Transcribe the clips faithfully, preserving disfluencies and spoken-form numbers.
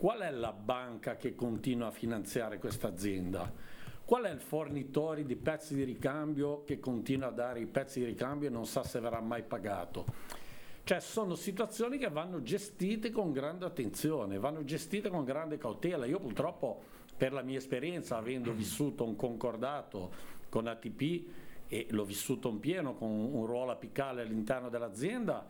qual è la banca che continua a finanziare questa azienda? Qual è il fornitore di pezzi di ricambio che continua a dare i pezzi di ricambio e non sa se verrà mai pagato? Cioè sono situazioni che vanno gestite con grande attenzione, vanno gestite con grande cautela. Io purtroppo, per la mia esperienza, avendo vissuto un concordato con A T P e l'ho vissuto in pieno con un ruolo apicale all'interno dell'azienda,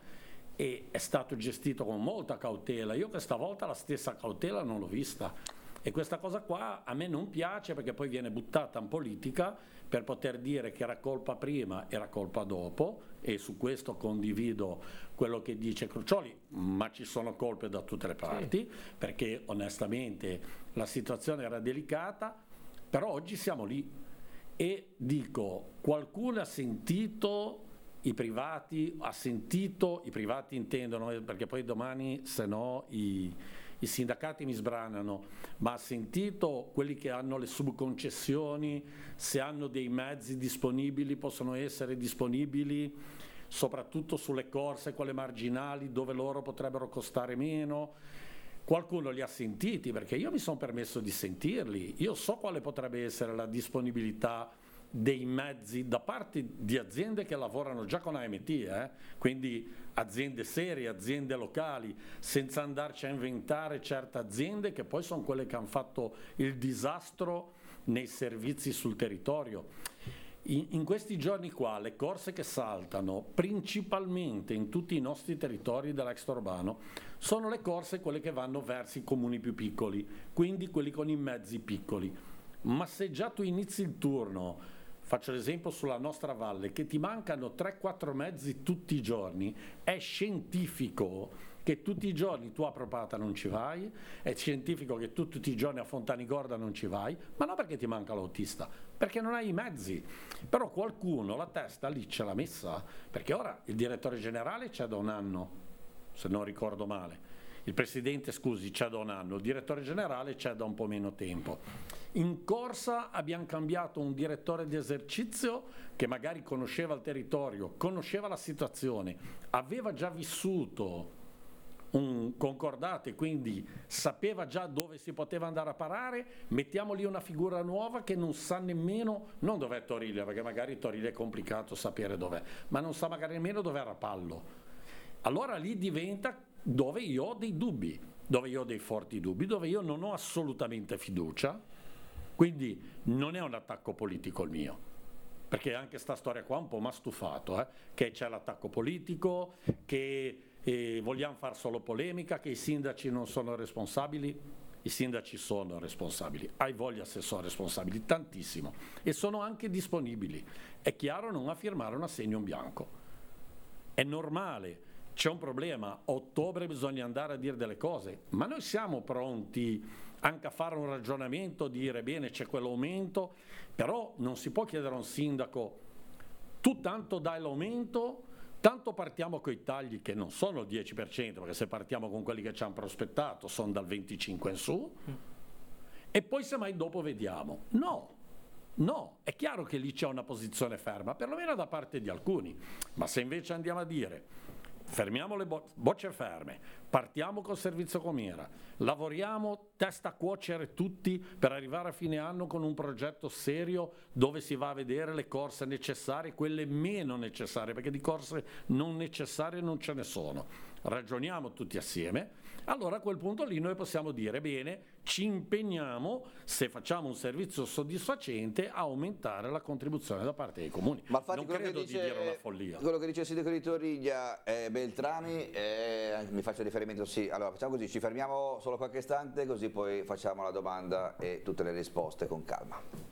e è stato gestito con molta cautela. Io questa volta la stessa cautela non l'ho vista, e questa cosa qua a me non piace, perché poi viene buttata in politica per poter dire che era colpa prima, era colpa dopo, e su questo condivido quello che dice Crucioli, ma ci sono colpe da tutte le parti, sì. Perché onestamente la situazione era delicata, però oggi siamo lì e dico, qualcuno ha sentito i privati, ha sentito, i privati intendono, perché poi domani se no i, i sindacati mi sbranano, ma ha sentito quelli che hanno le subconcessioni, se hanno dei mezzi disponibili, possono essere disponibili soprattutto sulle corse, quelle marginali, dove loro potrebbero costare meno. Qualcuno li ha sentiti, perché io mi sono permesso di sentirli, io so quale potrebbe essere la disponibilità dei mezzi da parte di aziende che lavorano già con A M T, eh? Quindi aziende serie, aziende locali, senza andarci a inventare certe aziende che poi sono quelle che hanno fatto il disastro nei servizi sul territorio. In, in questi giorni qua le corse che saltano principalmente in tutti i nostri territori dell'extraurbano sono le corse quelle che vanno verso i comuni più piccoli, quindi quelli con i mezzi piccoli. Ma se già tu inizi il turno, faccio l'esempio sulla nostra valle, che ti mancano tre quattro mezzi tutti i giorni, è scientifico che tutti i giorni tu a Propata non ci vai, è scientifico che tu tutti i giorni a Fontanigorda non ci vai, ma non perché ti manca l'autista, perché non hai i mezzi. Però qualcuno la testa lì ce l'ha messa, perché ora il direttore generale c'è da un anno, se non ricordo male. Il presidente, scusi, c'è da un anno, il direttore generale c'è da un po' meno tempo. In corsa abbiamo cambiato un direttore di esercizio che magari conosceva il territorio, conosceva la situazione, aveva già vissuto un concordato e quindi sapeva già dove si poteva andare a parare. Mettiamo lì una figura nuova che non sa nemmeno, non dov'è Torilia, perché magari Torilia è complicato sapere dov'è, ma non sa magari nemmeno dov'è Rapallo. Allora lì diventa dove io ho dei dubbi, dove io ho dei forti dubbi, dove io non ho assolutamente fiducia, quindi non è un attacco politico il mio, perché anche sta storia qua un po' mi ha stufato, eh? Che c'è l'attacco politico, che eh, vogliamo fare solo polemica, che i sindaci non sono responsabili. I sindaci sono responsabili, hai voglia se sono responsabili, tantissimo, e sono anche disponibili. È chiaro, non a firmare un assegno in bianco, è normale. C'è un problema, a ottobre bisogna andare a dire delle cose, ma noi siamo pronti anche a fare un ragionamento, dire bene c'è quell'aumento, però non si può chiedere a un sindaco tu tanto dai l'aumento, tanto partiamo con i tagli che non sono il dieci per cento, perché se partiamo con quelli che ci hanno prospettato sono dal venticinque in su, e poi semmai dopo vediamo. No, no, è chiaro che lì c'è una posizione ferma, perlomeno da parte di alcuni, ma se invece andiamo a dire fermiamo le bo- bocce ferme, partiamo col servizio com'era, lavoriamo testa a cuocere tutti per arrivare a fine anno con un progetto serio dove si va a vedere le corse necessarie, quelle meno necessarie, perché di corse non necessarie non ce ne sono. Ragioniamo tutti assieme, allora a quel punto lì noi possiamo dire bene, ci impegniamo, se facciamo un servizio soddisfacente, a aumentare la contribuzione da parte dei comuni. Ma infatti non quello credo che dice, di dire una follia. Quello che dice il sindaco di Toriglia, eh, Beltrami, eh, mi faccio riferimento, sì, allora facciamo così, ci fermiamo solo qualche istante così poi facciamo la domanda e tutte le risposte con calma.